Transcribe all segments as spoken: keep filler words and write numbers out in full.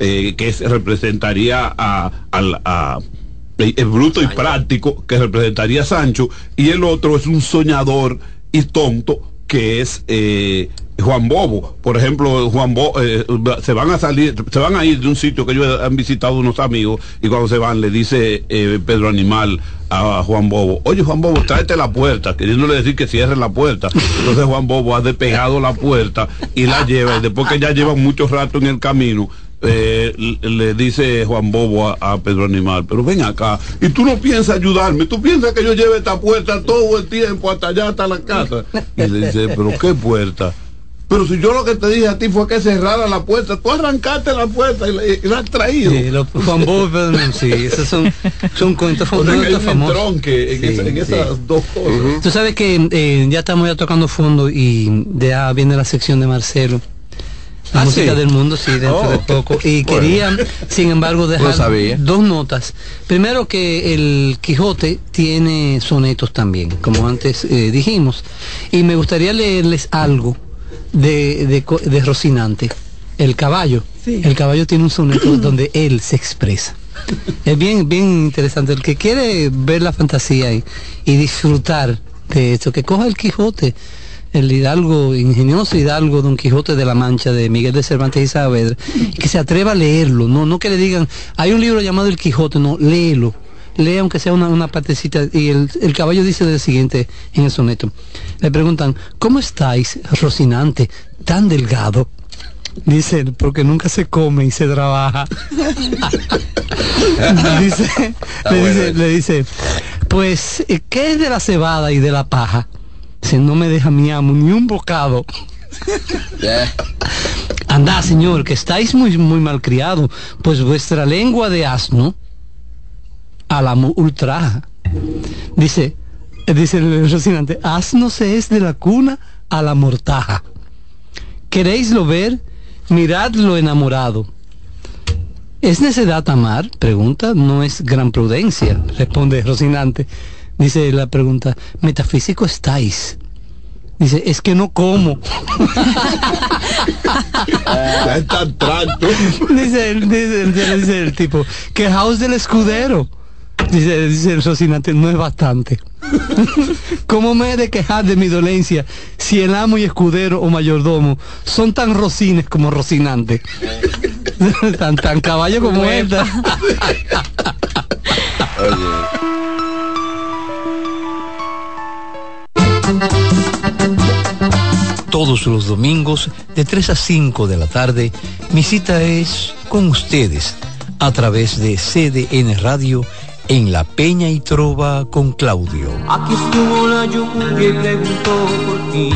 eh, que es, representaría a, a, a el bruto y práctico, que representaría a Sancho, y el otro es un soñador y tonto, que es eh, Juan Bobo. Por ejemplo, Juan Bobo, eh, se van a salir, se van a ir de un sitio que ellos han visitado unos amigos, y cuando se van le dice eh, Pedro Animal a Juan Bobo: oye, Juan Bobo, tráete la puerta, queriéndole decir que cierre la puerta. Entonces Juan Bobo ha despegado la puerta y la lleva, y después que ya llevan mucho rato en el camino, Eh, le dice Juan Bobo a, a Pedro Animal: pero ven acá, y tú no piensas ayudarme, tú piensas que yo lleve esta puerta todo el tiempo hasta allá, hasta la casa. Y le dice: pero qué puerta, pero si yo lo que te dije a ti fue que cerrara la puerta, tú arrancaste la puerta y la, y la has traído. Sí, lo, Juan Bobo y Pedro Animal, sí, esos son, son cuentos famosos. Tronque en, sí, esa, en sí. esas dos cosas. Uh-huh. Tú sabes que eh, ya estamos ya tocando fondo, y ya viene la sección de Marcelo. La ah, música sí. del mundo, sí, dentro oh, de poco. Y bueno, quería, sin embargo, dejar dos notas. Primero, que el Quijote tiene sonetos también, como antes eh, dijimos. Y me gustaría leerles algo de, de, de Rocinante, El Caballo. Sí. El Caballo tiene un soneto donde él se expresa. Es bien, bien interesante. El que quiere ver la fantasía y, y disfrutar de esto, que coja el Quijote, el hidalgo, ingenioso hidalgo Don Quijote de la Mancha, de Miguel de Cervantes y Saavedra, que se atreva a leerlo, no no que le digan: hay un libro llamado El Quijote, no, léelo, lee aunque sea una, una partecita. Y el, el Caballo dice lo siguiente en el soneto. Le preguntan: ¿cómo estáis, Rocinante, tan delgado? Dice él: porque nunca se come y se trabaja. dice, le, bueno dice le dice: pues, ¿qué es de la cebada y de la paja? Si no me deja mi amo ni un bocado. Yeah. Andá, señor, que estáis muy, muy malcriado, pues vuestra lengua de asno a la ultraja. Dice, dice el Rocinante: asno se es de la cuna a la mortaja. ¿Queréislo ver? Miradlo enamorado. ¿Es necedad amar? Pregunta. No es gran prudencia, responde Rocinante. Dice la pregunta: metafísico estáis. Dice: es que no como. Ya está trato. Dice, dice, dice, dice el tipo: quejaos del escudero. Dice, dice el Rocinante: no es bastante. ¿Cómo me he de quejar de mi dolencia si el amo y escudero o mayordomo son tan rocines como Rocinante? tan, tan caballo como esta. Todos los domingos de tres a cinco de la tarde, mi cita es con ustedes a través de C D N Radio en La Peña y Trova con Claudio. Aquí estuvo la lluvia y preguntó por ti.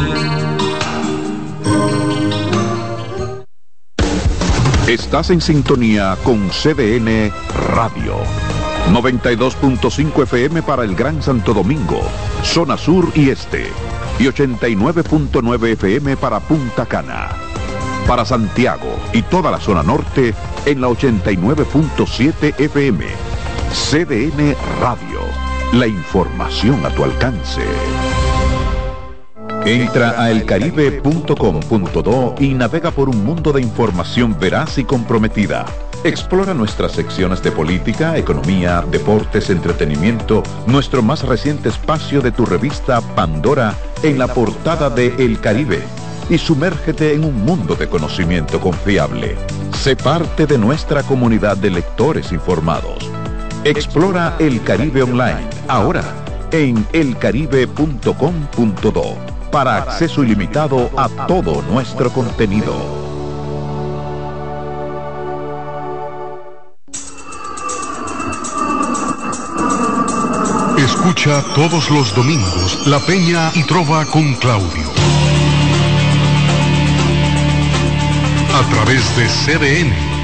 Estás en sintonía con C D N Radio. noventa y dos punto cinco F M para el Gran Santo Domingo, zona sur y este, y ochenta y nueve punto nueve F M para Punta Cana. Para Santiago y toda la zona norte en la ochenta y nueve punto siete F M. C D N Radio, la información a tu alcance. Entra a el caribe punto com punto do y navega por un mundo de información veraz y comprometida. Explora nuestras secciones de política, economía, deportes, entretenimiento, nuestro más reciente espacio de tu revista Pandora en la portada de El Caribe, y sumérgete en un mundo de conocimiento confiable. Sé parte de nuestra comunidad de lectores informados. Explora El Caribe online, ahora en el caribe punto com punto do, para acceso ilimitado a todo nuestro contenido. Escucha todos los domingos La Peña y Trova con Claudio, a través de C D N.